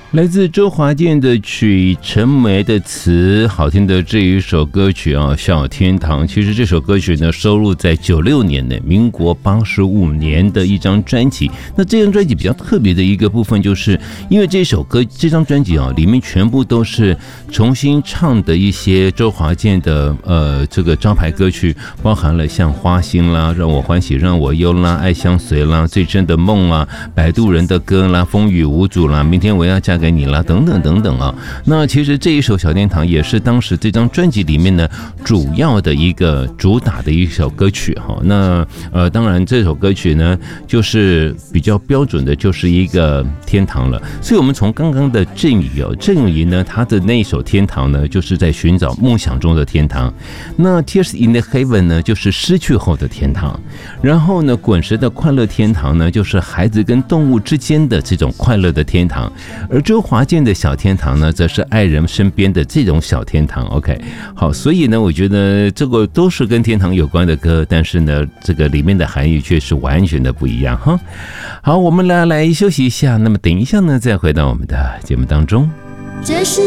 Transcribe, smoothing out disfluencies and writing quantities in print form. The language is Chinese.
来自周华健的曲，陈梅的词，好听的这一首歌曲啊，《小天堂》。其实这首歌曲呢，收录在96年的民国85年的一张专辑。那这张专辑比较特别的一个部分，就是因为这张专辑啊，里面全部都是重新唱的一些周华健的这个招牌歌曲，包含了像《花心》啦、《让我欢喜让我忧》啦、《爱相随》啦、《最真的梦》啦、摆渡人的歌啦、《风雨无阻》啦、《明天我要嫁给你》啦，等等等等啊。那其实这一首《小天堂》也是当时这张专辑里面呢主要的一个主打的一首歌曲哈。那当然这首歌曲呢就是比较标准的，就是一个天堂了。所以我们从刚刚的郑怡呢，他的那一首《天堂》呢，就是在寻找梦想中的天堂。那 Tears in the Heaven 呢，就是失去后的天堂。然后呢，滚石的快乐天堂呢，就是孩子跟动物之间的这种快乐的天堂。而周华健的小天堂呢，则是爱人身边的这种小天堂。OK， 好，所以呢，我觉得这个都是跟天堂有关的歌，但是呢，这个里面的含义却是完全的不一样哈。好，我们来休息一下，那么等一下呢，再回到我们的节目当中。 这是